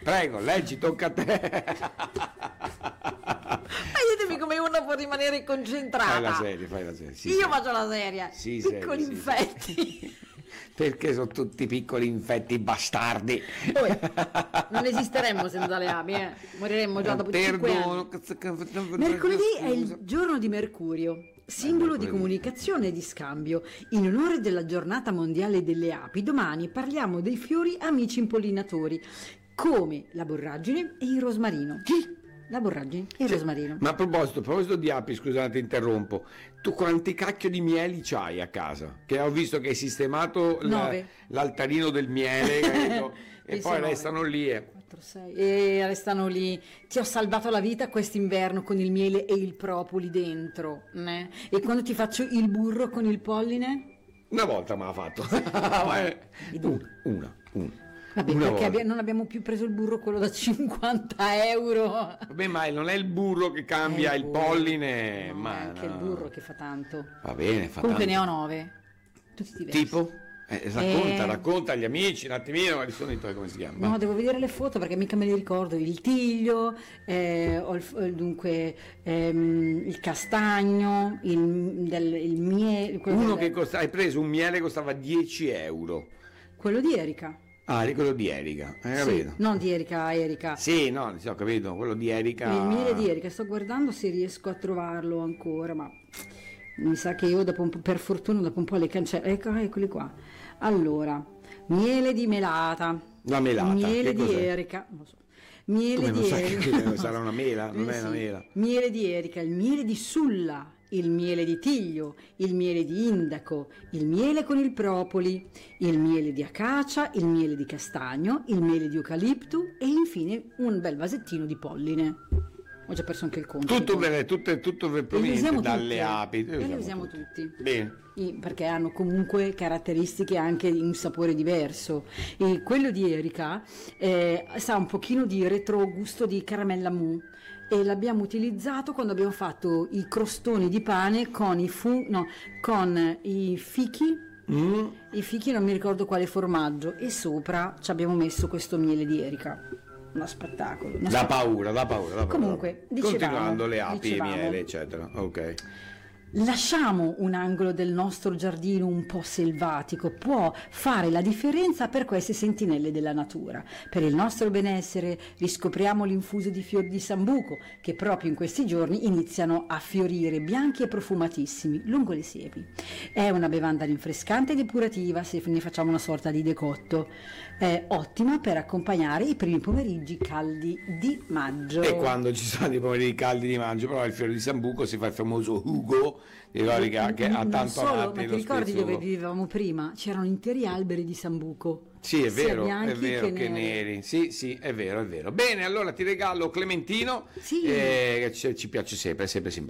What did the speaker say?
Prego, leggi, tocca a te. Ma ditemi come uno può rimanere concentrata. Fai la serie. Sì, Io faccio la serie. Sì, Piccoli serie, infetti. Sì. Perché sono tutti piccoli infetti bastardi. Poi, non esisteremmo senza le api, moriremmo già dopo 5 anni. Mercoledì è il giorno di Mercurio, simbolo di comunicazione e di scambio. In onore della giornata mondiale delle api, domani parliamo dei fiori amici impollinatori, come la borragine e il rosmarino. Chi? La borragine e il rosmarino. Ma a proposito di api, scusate, interrompo. Tu quanti cacchio di mieli c'hai a casa? Che ho visto che hai sistemato 9. L'altarino del miele, capito? E poi 9. restano lì. 4, 6. E restano lì. Ti ho salvato la vita quest'inverno con il miele e il propoli dentro. E quando ti faccio il burro con il polline? Una volta me l'ha fatto. Una. Vabbè, Una perché volta. non abbiamo più preso il burro quello da 50 euro. Vabbè, ma non è il burro che cambia il burro. polline, No, ma è anche il burro che fa tanto. Va bene, fa Comunque tanto. ne ho 9. Tutti diversi. Tipo? Racconta agli amici un attimino quali sono i tuoi, come si chiama? No, devo vedere le foto perché mica me li ricordo. Il tiglio, dunque il castagno, il miele. Hai preso un miele che costava 10 euro. Quello di Erika. Ah, di quello di Erika, hai Sì, capito? non di Erika. Sì, no, ho capito, quello di Erika. Il miele di Erika, sto guardando se riesco a trovarlo ancora, ma mi sa che io dopo un po', per fortuna dopo un po' le cancello. Eccoli qua. Allora, miele di melata. La melata, Miele che di cos'è? Erika. Non lo so. Miele Come di lo sai Erika. che sarà una mela? Non è una Sì. mela. Miele di Erika, il miele di Sulla, il miele di tiglio, il miele di indaco, il miele con il propoli, il miele di acacia, il miele di castagno, il miele di eucalipto e infine un bel vasettino di polline. Ho già perso anche il conto. Tutto proveniente dalle api. E li usiamo tutti. Bene. Perché hanno comunque caratteristiche anche in un sapore diverso. E quello di Erika sa un pochino di retrogusto di caramella mousse e l'abbiamo utilizzato quando abbiamo fatto i crostoni di pane con con i fichi. I fichi non mi ricordo quale formaggio e sopra ci abbiamo messo questo miele di Erika. Uno spettacolo. Da paura. Comunque, continuando le api, dicevamo. miele, eccetera. Ok. Lasciamo un angolo del nostro giardino un po' selvatico, può fare la differenza per queste sentinelle della natura. Per il nostro benessere riscopriamo l'infuso di fiori di sambuco che proprio in questi giorni iniziano a fiorire bianchi e profumatissimi lungo le siepi. È una bevanda rinfrescante e depurativa se ne facciamo una sorta di decotto. È ottima per accompagnare i primi pomeriggi caldi di maggio. E quando ci sono i pomeriggi caldi di maggio, però il fiore di sambuco si fa il famoso Ugo, che ha Non tanto solo, amati ma ti lo ricordi spezzuto. dove vivevamo prima? C'erano interi alberi di sambuco. Sì, è sia vero, bianchi che neri. Sì, è vero. Bene, allora ti regalo Clementino, Sì. che ci piace sempre simpatico.